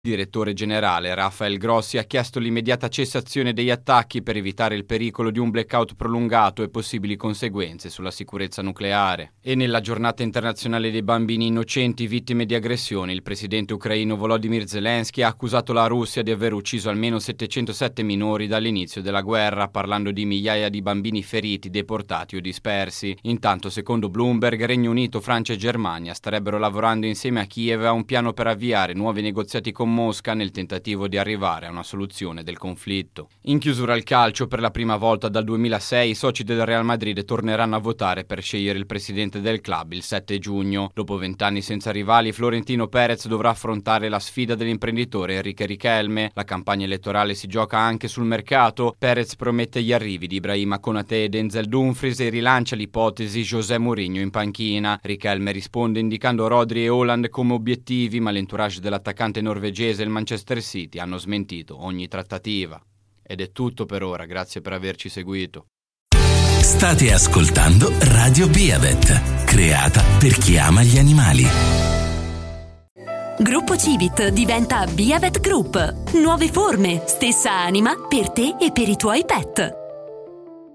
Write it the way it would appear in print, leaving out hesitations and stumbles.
Il direttore generale Rafael Grossi ha chiesto l'immediata cessazione degli attacchi per evitare il pericolo di un blackout prolungato e possibili conseguenze sulla sicurezza nucleare. E nella giornata internazionale dei bambini innocenti vittime di aggressioni, il presidente ucraino Volodymyr Zelensky ha accusato la Russia di aver ucciso almeno 707 minori dall'inizio della guerra, parlando di migliaia di bambini feriti, deportati o dispersi. Intanto, secondo Bloomberg, Regno Unito, Francia e Germania starebbero lavorando insieme a Kiev a un piano per avviare nuovi negoziati con Mosca nel tentativo di arrivare a una soluzione del conflitto. In chiusura al calcio, per la prima volta dal 2006 i soci del Real Madrid torneranno a votare per scegliere il presidente del club il 7 giugno. Dopo 20 anni senza rivali, Florentino Perez dovrà affrontare la sfida dell'imprenditore Enrique Riquelme. La campagna elettorale si gioca anche sul mercato. Perez promette gli arrivi di Ibrahima Konaté e Denzel Dumfries e rilancia l'ipotesi José Mourinho in panchina. Riquelme risponde indicando Rodri e Haaland come obiettivi, ma l'entourage dell'attaccante norvegese e il Manchester City hanno smentito ogni trattativa. Ed è tutto per ora, grazie per averci seguito. State ascoltando Radio Biavet, creata per chi ama gli animali. Gruppo Civit diventa Biavet Group. Nuove forme, stessa anima per te e per i tuoi pet.